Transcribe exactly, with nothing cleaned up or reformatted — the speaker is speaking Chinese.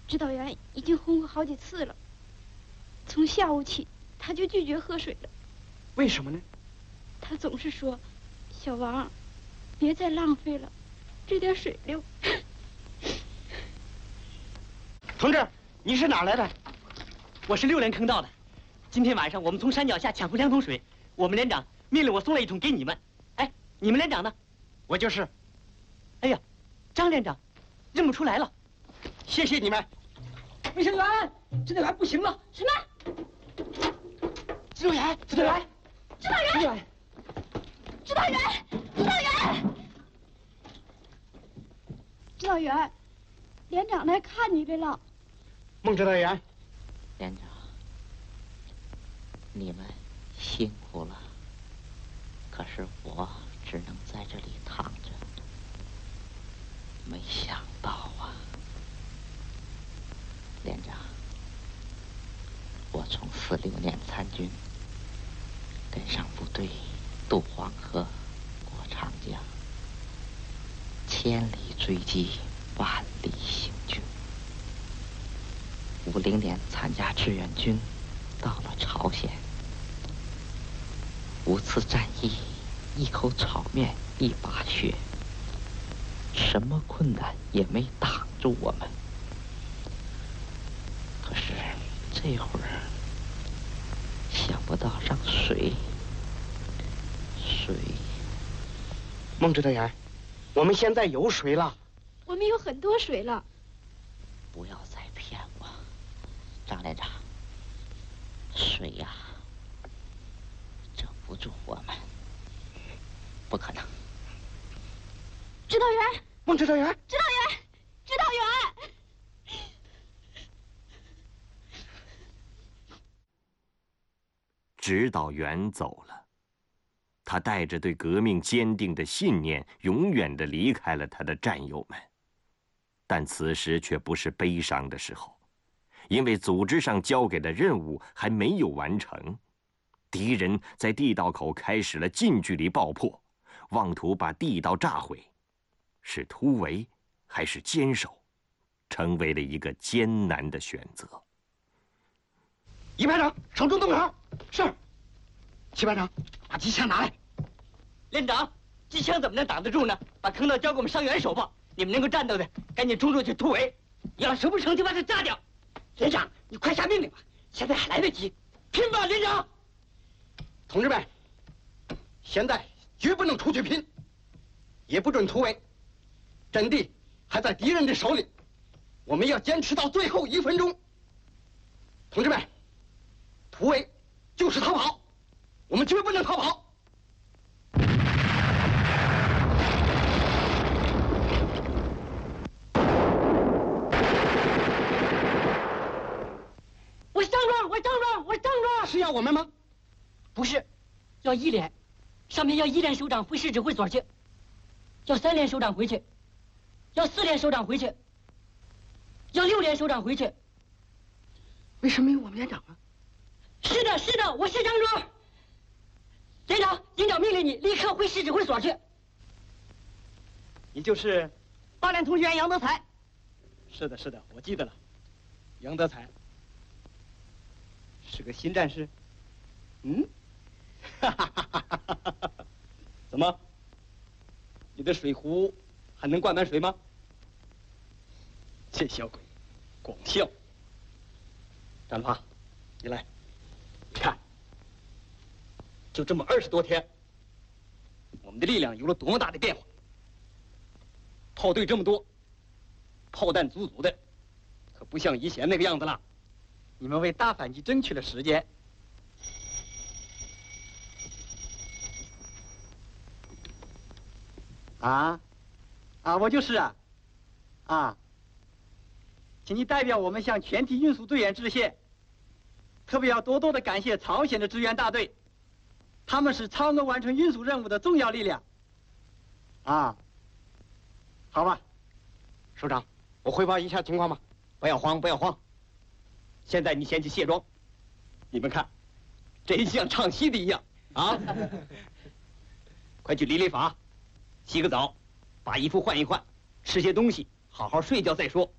指导员已经轰过好几次了。从下午起，他就拒绝喝水了。 为什么呢？ 他总是说：“小王，别再浪费了，这点水流。” 同志，你是哪来的？ 我是六连坑道的。今天晚上我们从山脚下抢回两桶水，我们连长命令我送了一桶给你们。哎，你们连长呢？ 我就是。 哎呀，张连长，认不出来了。 谢谢你们。 卫生员，指导员不行了。 什么？ 指导员，指导员， 指导员，指导员，指导员，指导员，连长来看你来了。 孟指导员， 连长，你们辛苦了，可是我只能在这里躺着。没想到啊，连长，我从四六年参军，跟上部队渡黄河、过长江，千里追击，万里行军。五零年参加志愿军，到了朝鲜，五次战役，一口炒面，一把血，什么困难也没挡住我们。可是这会儿想不到让水水孟指导员，我们现在有水了。 我们有很多水了。 不要再骗我，张连长，水呀、啊，整不住我们，不可能。 指导员， 孟指导员， 指导员，指导员。 指导员走了，他带着对革命坚定的信念，永远地离开了他的战友们。但此时却不是悲伤的时候，因为组织上交给的任务还没有完成，敌人在地道口开始了近距离爆破，妄图把地道炸毁。是突围还是坚守，成为了一个艰难的选择。 一排长，手中洞口。是。七排长，把机枪拿来。 连长，机枪怎么能挡得住呢？把坑道交给我们伤员守吧。你们能够战斗的，赶紧冲出去突围。要是不成，就把它炸掉。连长，你快下命令吧，现在还来得及。拼吧，连长！ 同志们，现在绝不能出去拼，也不准突围。阵地还在敌人的手里，我们要坚持到最后一分钟。同志们，突围就是逃跑，我们绝不能逃跑。 我是张庄，我是张庄，我是张庄。 是要我们吗？ 不是，要一连，上面要一连首长回师指挥所去，要三连首长回去。要四连首长回去，要六连首长回去。 为什么有我们连长啊？ 是的，是的，我是张庄。连长，营长命令你立刻回师指挥所去。 你就是八连同学员杨德才。 是的，是的，我记得了。杨德才是个新战士。嗯？哈哈哈哈哈哈！怎么？你的水壶还能灌满水吗？这小鬼，光笑。展发，你来，你看，就这么二十多天，我们的力量有了多么大的变化。炮队这么多，炮弹足足的，可不像以前那个样子了。你们为大反击争取了时间。啊，啊，我就是啊，啊，请你代表我们向全体运输队员致谢，特别要多多的感谢朝鲜的支援大队，他们是超额完成运输任务的重要力量。啊，好吧， 首长，我汇报一下情况吧。 不要慌，不要慌。现在你先去卸妆，你们看，真像唱戏的一样啊！快去理理发。洗个澡，把衣服换一换，吃些东西，好好睡觉再说。